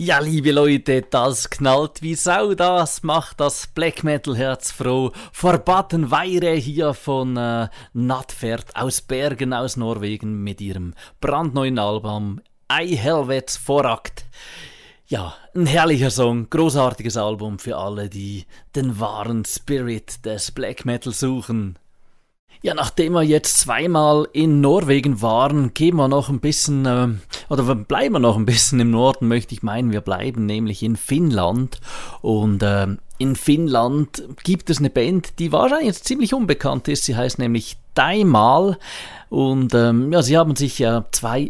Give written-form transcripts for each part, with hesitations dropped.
Ja, liebe Leute, das knallt wie Sau, das macht das Black Metal Herz froh. Forbatten Weire hier von Nattfert aus Bergen, aus Norwegen mit ihrem brandneuen Album I Helvets Vorakt. Ja, ein herrlicher Song, großartiges Album für alle, die den wahren Spirit des Black Metal suchen. Ja, nachdem wir jetzt zweimal in Norwegen waren, gehen wir noch ein bisschen, oder bleiben wir noch ein bisschen im Norden, möchte ich meinen. Wir bleiben nämlich in Finnland. Und in Finnland gibt es eine Band, die wahrscheinlich jetzt ziemlich unbekannt ist. Sie heißt nämlich Daimal. Und ja, sie haben sich ja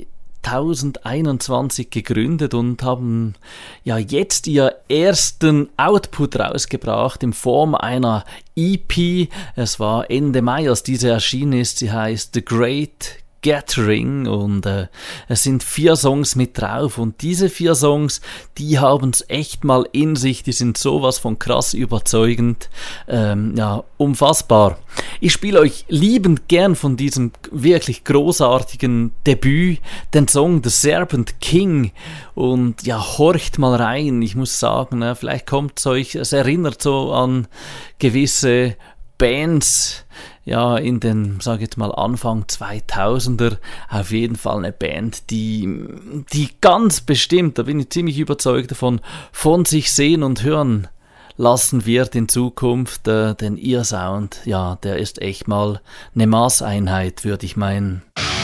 2021 gegründet und haben ja jetzt ihr ersten Output rausgebracht in Form einer EP. Es war Ende Mai, als diese erschienen ist. Sie heißt The Great Gathering und es sind 4 Songs mit drauf und diese 4 Songs, die haben es echt mal in sich, die sind sowas von krass überzeugend, ja, unfassbar. Ich spiele euch liebend gern von diesem wirklich großartigen Debüt den Song The Serpent King und ja, horcht mal rein, ich muss sagen, vielleicht kommt es euch, es erinnert so an gewisse Bands, ja, in den, sag ich jetzt mal, Anfang 2000er, auf jeden Fall eine Band, die ganz bestimmt, da bin ich ziemlich überzeugt davon, von sich sehen und hören lassen wird in Zukunft, denn ihr Sound, ja, der ist echt mal eine Maßeinheit, würde ich meinen.